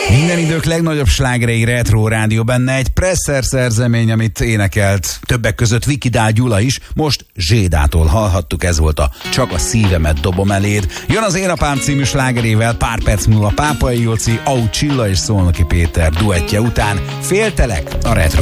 Minden idők legnagyobb slágerei Retro Rádió, benne egy Presser szerzemény, amit énekelt többek között Viki Dál Gyula is, most Zsédától hallhattuk, ez volt a Csak a szívemet dobom eléd. Jön az Én apám című slágerével pár perc múlva Pápai Jóci, Au Csilla és Szolnoki Péter duettje után. Féltelek a Retro